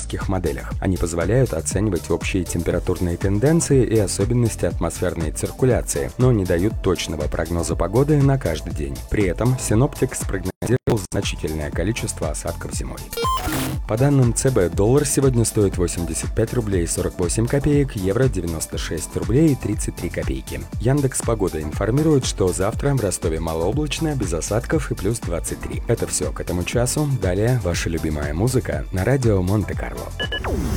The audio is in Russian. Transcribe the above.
климатических моделях. Они позволяют оценивать общие температурные тенденции и особенности атмосферной циркуляции, но не дают точного прогноза погоды на каждый день. При этом синоптик спрогнозировал значительное количество осадков зимой. По данным ЦБ, доллар сегодня стоит 85 рублей 48 копеек, евро 96 рублей 33 копейки. Яндекс.Погода информирует, что завтра в Ростове малооблачно, без осадков и плюс 23. Это все к этому часу. Далее ваша любимая музыка на радио Монте-Карло.